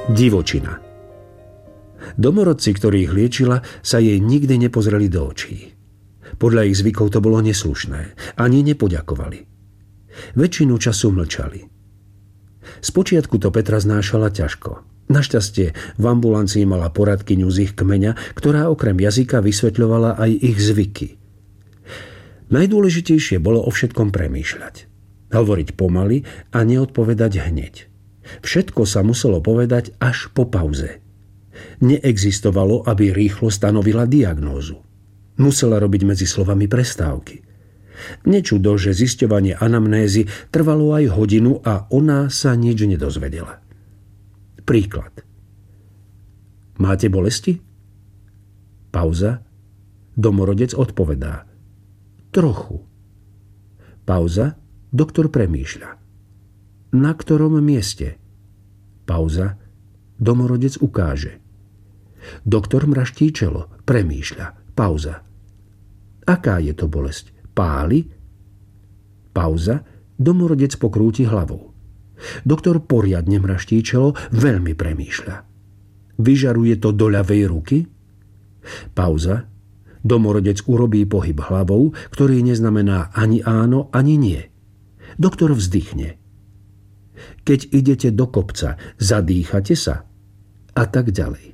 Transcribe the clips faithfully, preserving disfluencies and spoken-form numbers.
Divočina. Domorodci, ktorých liečila, sa jej nikdy nepozreli do očí. Podľa ich zvykov to bolo neslušné. Ani nepoďakovali. Väčšinu času mlčali. Spočiatku to Petra znášala ťažko. Našťastie v ambulancii mala poradkyňu z ich kmeňa, ktorá okrem jazyka vysvetľovala aj ich zvyky. Najdôležitejšie bolo o všetkom premýšľať. Hovoriť pomaly a neodpovedať hneď. Všetko sa muselo povedať až po pauze. Neexistovalo, aby rýchlo stanovila diagnózu. Musela robiť medzi slovami prestávky. Nečudo, že zisťovanie anamnézy trvalo aj hodinu a ona sa nič nedozvedela. Príklad. Máte bolesti? Pauza. Domorodec odpovedá. Trochu. Pauza. Doktor premýšľa. Na ktorom mieste? Pauza. Domorodec ukáže. Doktor mraští čelo. Premýšľa. Pauza. Aká je to bolesť? Páli? Pauza. Domorodec pokrúti hlavou. Doktor poriadne mraští čelo, veľmi premýšľa. Vyžaruje to do ľavej ruky? Pauza. Domorodec urobí pohyb hlavou, ktorý neznamená ani áno, ani nie. Doktor vzdychne. Keď idete do kopca, zadýchate sa? A tak ďalej.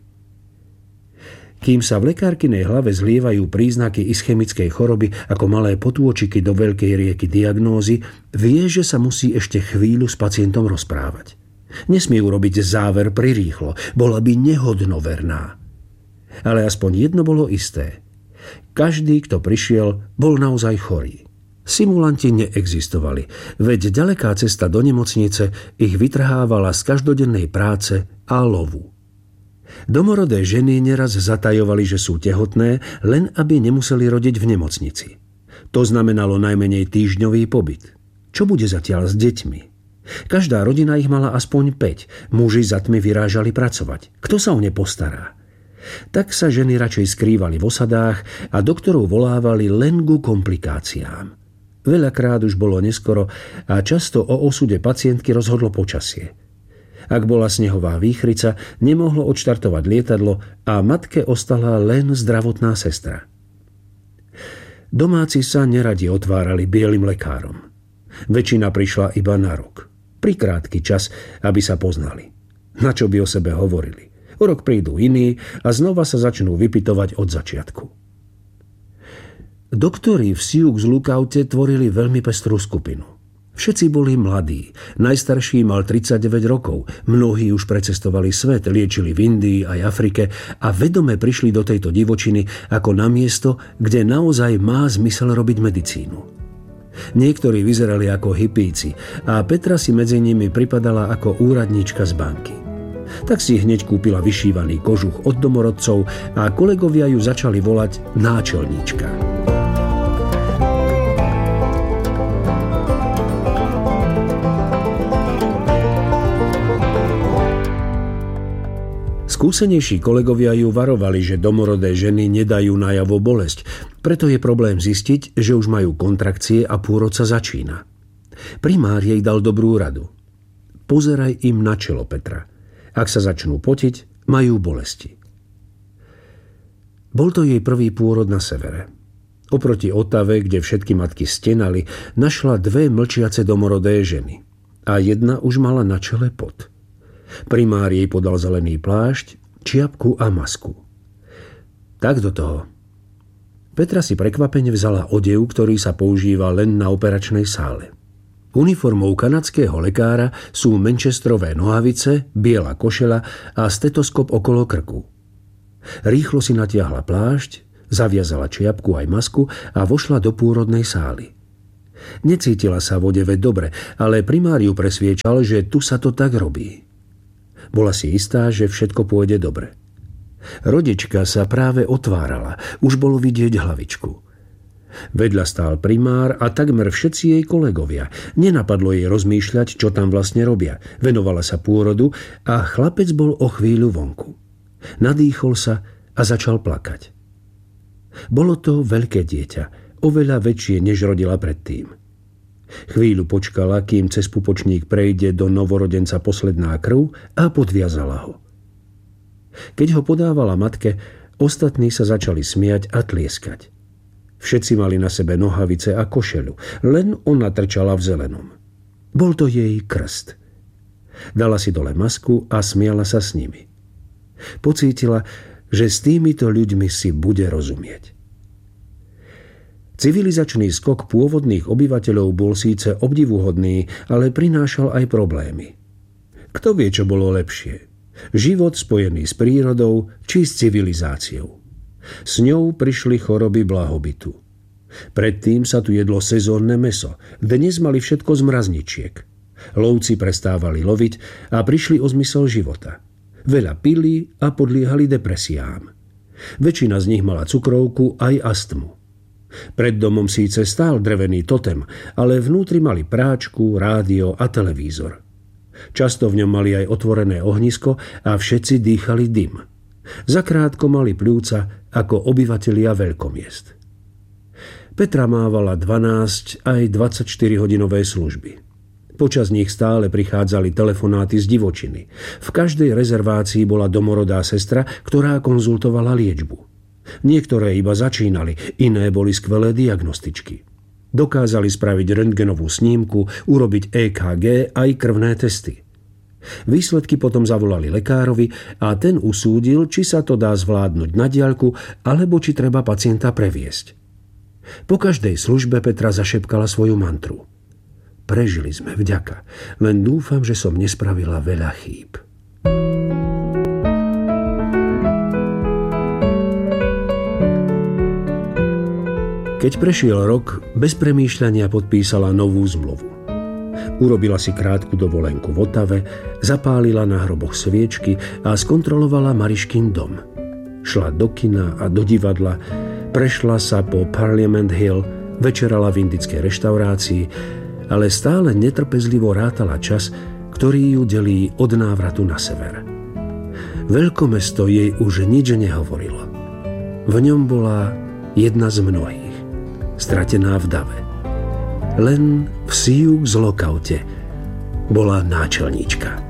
Kým sa v lekárkynej hlave zlievajú príznaky ischemickej choroby ako malé potôčiky do veľkej rieky diagnózy, vie, že sa musí ešte chvíľu s pacientom rozprávať. Nesmie urobiť záver prirýchlo, bola by nehodnoverná. Ale aspoň jedno bolo isté. Každý, kto prišiel, bol naozaj chorý. Simulanti neexistovali, veď ďaleká cesta do nemocnice ich vytrhávala z každodennej práce a lovu. Domorodé ženy neraz zatajovali, že sú tehotné, len aby nemuseli rodiť v nemocnici. To znamenalo najmenej týždňový pobyt. Čo bude zatiaľ s deťmi? Každá rodina ich mala aspoň päť. Muži za tmy vyrážali pracovať. Kto sa o ne postará? Tak sa ženy radšej skrývali v osadách a doktorov volávali len ku komplikáciám. Veľakrát už bolo neskoro a často o osude pacientky rozhodlo počasie. Ak bola snehová výchrica, nemohlo odštartovať lietadlo a matke ostala len zdravotná sestra. Domáci sa neradi otvárali bielym lekárom. Väčšina prišla iba na rok. Pri krátky čas, aby sa poznali. Na čo by o sebe hovorili? O rok prídu iní a znova sa začnú vypytovať od začiatku. Doktori v Sioux Lookoute tvorili veľmi pestrú skupinu. Všetci boli mladí. Najstarší mal tridsaťdeväť rokov. Mnohí už precestovali svet, liečili v Indii aj Afrike a vedome prišli do tejto divočiny ako na miesto, kde naozaj má zmysel robiť medicínu. Niektorí vyzerali ako hipíci a Petra si medzi nimi pripadala ako úradníčka z banky. Tak si hneď kúpila vyšívaný kožuch od domorodcov a kolegovia ju začali volať náčelníčka. Skúsenejší kolegovia ju varovali, že domorodé ženy nedajú najavo bolesť, preto je problém zistiť, že už majú kontrakcie a pôrod sa začína. Primár jej dal dobrú radu. Pozeraj im na čelo, Petra. Ak sa začnú potiť, majú bolesti. Bol to jej prvý pôrod na severe. Oproti Otave, kde všetky matky stenali, našla dve mlčiace domorodé ženy. A jedna už mala na čele pot. Primár jej podal zelený plášť, čiapku a masku. Tak do toho. Petra si prekvapene vzala odev, ktorý sa používa len na operačnej sále. Uniformou kanadského lekára sú manchesterové nohavice, biela košeľa a stetoskop okolo krku. Rýchlo si natiahla plášť, zaviazala čiapku aj masku a vošla do pôrodnej sály. Necítila sa v odeve dobre, ale primár ju presviečal, že tu sa to tak robí. Bola si istá, že všetko pôjde dobre. Rodička sa práve otvárala, už bolo vidieť hlavičku. Vedľa stál primár a takmer všetci jej kolegovia. Nenapadlo jej rozmýšľať, čo tam vlastne robia. Venovala sa pôrodu a chlapec bol o chvíľu vonku. Nadýchol sa a začal plakať. Bolo to veľké dieťa, oveľa väčšie, než rodila predtým. Chvíľu počkala, kým cez pupočník prejde do novorodenca posledná krv a podviazala ho. Keď ho podávala matke, ostatní sa začali smiať a tlieskať. Všetci mali na sebe nohavice a košeľu, len ona trčala v zelenom. Bol to jej krst. Dala si dole masku a smiala sa s nimi. Pocítila, že s týmito ľuďmi si bude rozumieť. Civilizačný skok pôvodných obyvateľov bol síce obdivuhodný, ale prinášal aj problémy. Kto vie, čo bolo lepšie? Život spojený s prírodou či s civilizáciou. S ňou prišli choroby blahobytu. Predtým sa tu jedlo sezónne mäso, dnes mali všetko z mrazničiek. Lovci prestávali loviť a prišli o zmysel života. Veľa pili a podliehali depresiám. Väčšina z nich mala cukrovku aj astmu. Pred domom síce stál drevený totem, ale vnútri mali práčku, rádio a televízor. Často v ňom mali aj otvorené ohnisko a všetci dýchali dym. Zakrátko mali pľúca ako obyvatelia veľkomiest. Petra mávala dvanásť aj dvadsaťštyri hodinové služby. Počas nich stále prichádzali telefonáty z divočiny. V každej rezervácii bola domorodá sestra, ktorá konzultovala liečbu. Niektoré iba začínali, iné boli skvelé diagnostičky. Dokázali spraviť rentgenovú snímku, urobiť é ká gé aj krvné testy. Výsledky potom zavolali lekárovi a ten usúdil, či sa to dá zvládnuť na diaľku, alebo či treba pacienta previesť. Po každej službe Petra zašepkala svoju mantru. Prežili sme, vďaka, len dúfam, že som nespravila veľa chýb. Keď prešiel rok, bez premýšľania podpísala novú zmluvu. Urobila si krátku dovolenku v Otave, zapálila na hroboch sviečky a skontrolovala Mariškin dom. Šla do kina a do divadla, prešla sa po Parliament Hill, večerala v indickej reštaurácii, ale stále netrpezlivo rátala čas, ktorý ju delí od návratu na sever. Veľkomesto jej už nič nehovorilo. V ňom bola jedna z mnohých. Stratená v dave. Len v Sioux Lookoute bola náčelníčka.